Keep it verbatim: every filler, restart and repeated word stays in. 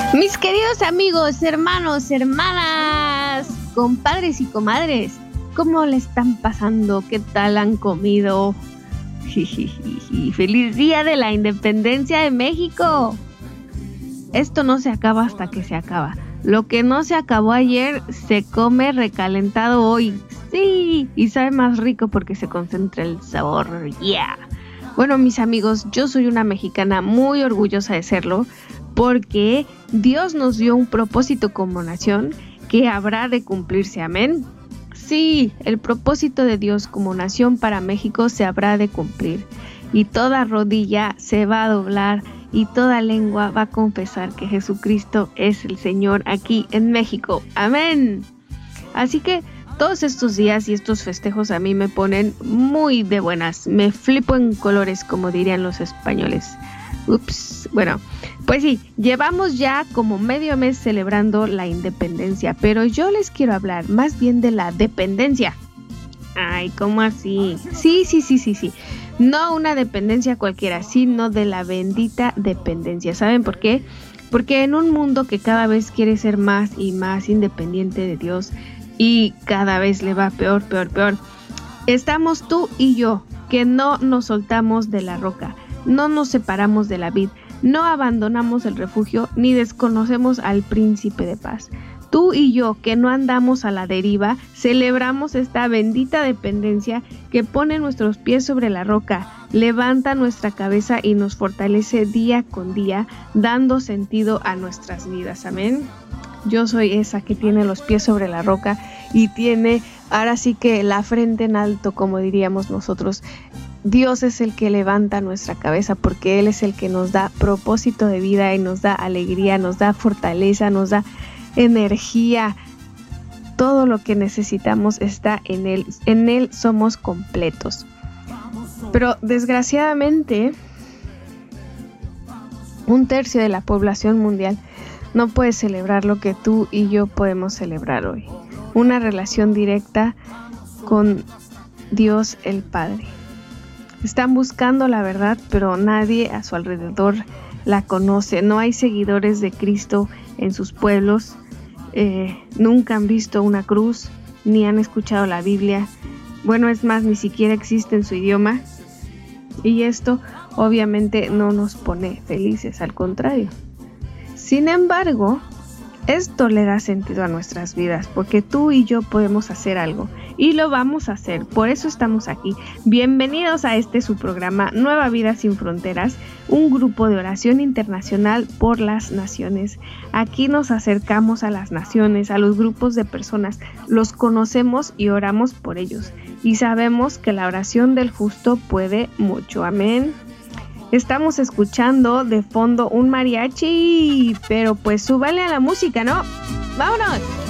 Mis queridos amigos, hermanos, hermanas, compadres y comadres, ¿cómo le están pasando? ¿Qué tal han comido? ¡Feliz día de la independencia de México! Esto no se acaba hasta que se acaba. Lo que no se acabó ayer se come recalentado hoy. ¡Sí! Y sabe más rico porque se concentra el sabor. ¡Yeah! Bueno, mis amigos, yo soy una mexicana muy orgullosa de serlo, porque Dios nos dio un propósito como nación que habrá de cumplirse. Amén. Sí, el propósito de Dios como nación para México se habrá de cumplir. Y toda rodilla se va a doblar y toda lengua va a confesar que Jesucristo es el Señor aquí en México. Amén. Así que todos estos días y estos festejos a mí me ponen muy de buenas. Me flipo en colores, como dirían los españoles. Ups, bueno, pues sí, llevamos ya como medio mes celebrando la independencia, pero yo les quiero hablar más bien de la dependencia. Ay, ¿cómo así? Sí, sí, sí, sí, sí. No una dependencia cualquiera, sino de la bendita dependencia. ¿Saben por qué? Porque en un mundo que cada vez quiere ser más y más independiente de Dios y cada vez le va peor, peor, peor, estamos tú y yo, que no nos soltamos de la roca. No nos separamos de la vid, no abandonamos el refugio, ni desconocemos al príncipe de paz. Tú y yo, que no andamos a la deriva, celebramos esta bendita dependencia que pone nuestros pies sobre la roca, levanta nuestra cabeza y nos fortalece día con día, dando sentido a nuestras vidas. Amén. Yo soy esa que tiene los pies sobre la roca y tiene, ahora sí que la frente en alto, como diríamos nosotros. Dios es el que levanta nuestra cabeza porque Él es el que nos da propósito de vida y nos da alegría, nos da fortaleza, nos da energía. Todo lo que necesitamos está en Él. En Él somos completos. Pero desgraciadamente, un tercio de la población mundial no puede celebrar lo que tú y yo podemos celebrar hoy. Una relación directa con Dios el Padre. Están buscando la verdad, pero nadie a su alrededor la conoce. No hay seguidores de Cristo en sus pueblos. Eh, nunca han visto una cruz, ni han escuchado la Biblia. Bueno, es más, ni siquiera existe en su idioma. Y esto obviamente no nos pone felices, al contrario. Sin embargo, esto le da sentido a nuestras vidas, porque tú y yo podemos hacer algo. Y lo vamos a hacer, por eso estamos aquí. Bienvenidos a este su programa Nueva Vida Sin Fronteras, un grupo de oración internacional por las naciones. Aquí nos acercamos a las naciones, a los grupos de personas, los conocemos y oramos por ellos. Y sabemos que la oración del justo puede mucho. Amén. Estamos escuchando de fondo un mariachi, pero pues súbale a la música, ¿no? ¡Vámonos!